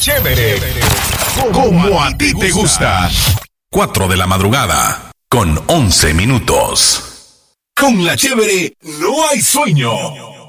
Chévere, como a ti te gusta. 4 de la madrugada, con 11 minutos. Con La Chévere no hay sueño.